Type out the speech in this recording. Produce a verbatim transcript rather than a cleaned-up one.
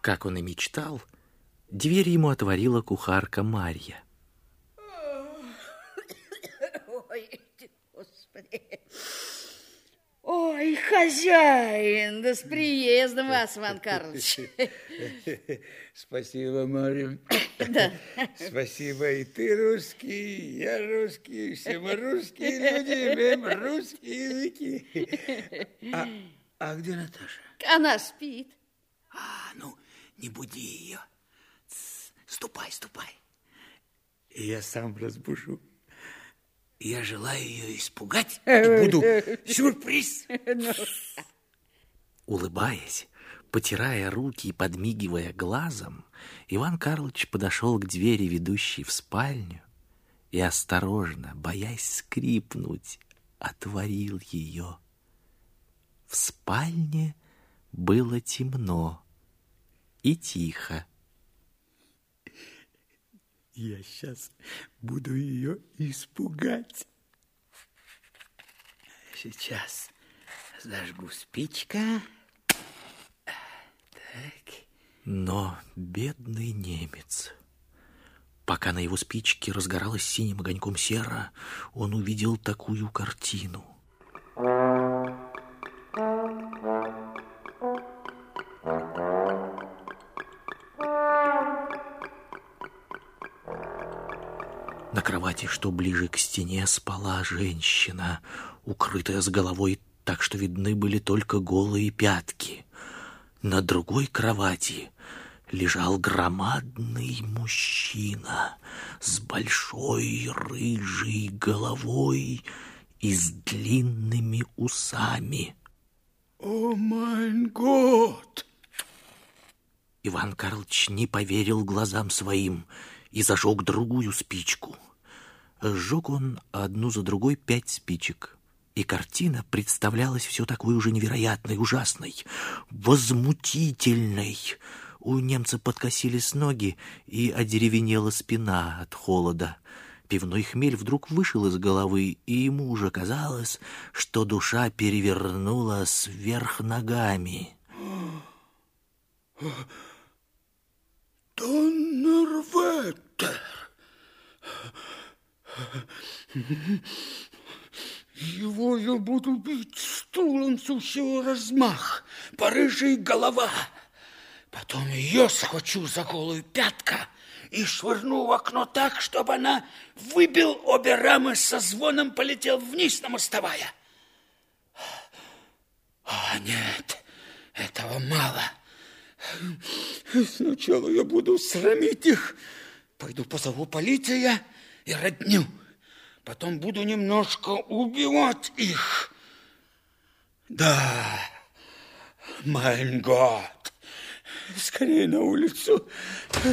Как он и мечтал, дверь ему отворила кухарка Марья. Ой, Господи. Ой, хозяин, да с приездом вас, Иван Карлович. Спасибо, Марья. Да. Спасибо, и ты русский, я русский, все мы русские люди, имеем русские языки. А, а где Наташа? Она спит. А, ну, не буди ее. Ступай, ступай. Я сам разбужу. Я желаю ее испугать и буду сюрприз. Улыбаясь, потирая руки и подмигивая глазом, Иван Карлович подошел к двери, ведущей в спальню, и осторожно, боясь скрипнуть, отворил ее. В спальне было темно и тихо. Я сейчас буду ее испугать. Сейчас зажгу спичка. Так. Но бедный немец, пока на его спичке разгоралась синим огоньком сера, он увидел такую картину. На кровати, что ближе к стене, спала женщина, укрытая с головой так, что видны были только голые пятки. На другой кровати лежал громадный мужчина с большой рыжей головой и с длинными усами. О, майн год! Иван Карлович не поверил глазам своим и зажег другую спичку. Сжег он одну за другой пять спичек, и картина представлялась все такой уже невероятной, ужасной, возмутительной. У немца подкосились ноги и одеревенела спина от холода. Пивной хмель вдруг вышел из головы, и ему уже казалось, что душа перевернулась вверх ногами. Доннерветер! Его я буду бить стулом со всего размах, по рыжей голова. Потом ее схвачу за голую пятка и швырну в окно так, чтобы она выбил обе рамы, со звоном полетел вниз на мостовая. А нет, этого мало. Сначала я буду срамить их. Пойду позову полицию и родню. Потом буду немножко убивать их. Да, майн год. Скорее на улицу.